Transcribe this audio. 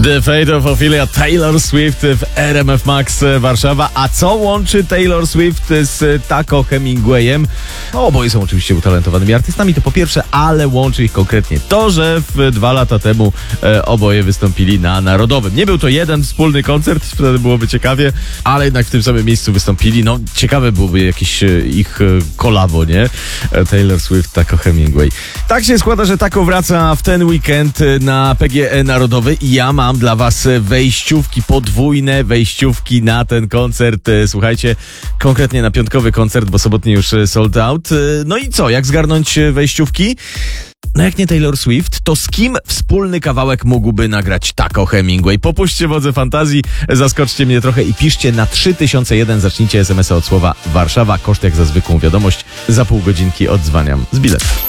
The Fate of Ophelia, Taylor Swift w RMF Max Warszawa. A co łączy Taylor Swift z Taco Hemingwayem? No, oboje są oczywiście utalentowanymi artystami, to po pierwsze, ale łączy ich konkretnie to, że 2 lata temu oboje wystąpili na Narodowym. Nie był to jeden wspólny koncert, wtedy byłoby ciekawie, ale jednak w tym samym miejscu wystąpili. No, ciekawe byłoby jakieś ich kolabo, nie? Taylor Swift, Taco Hemingway. Tak się składa, że Taco wraca w ten weekend na PGE Narodowy i ja mam dla was wejściówki, podwójne wejściówki na ten koncert. Słuchajcie, konkretnie na piątkowy koncert, bo sobotni już sold out. No i co, jak zgarnąć wejściówki? No jak nie Taylor Swift, to z kim wspólny kawałek mógłby nagrać Taco Hemingway? Popuśćcie wodze fantazji, zaskoczcie mnie trochę i piszcie na 3001, zacznijcie SMS-a od słowa Warszawa, koszt jak za zwykłą wiadomość, za pół godzinki odzwaniam z biletem.